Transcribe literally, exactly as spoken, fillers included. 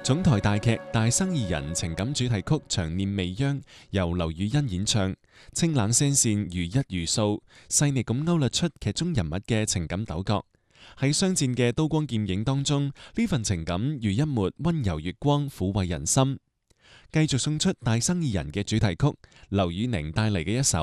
總台大劇《大生二人》情感主題曲《長念未央》由劉雨欣演唱，清冷聲線如一如素，細膩咁勾勒出劇中人物嘅情感糾葛。喺相戰嘅刀光劍影當中，呢份情感如一抹溫柔月光，撫慰人心。繼續送出《大生二人》嘅主題曲，劉宇寧帶嚟嘅一首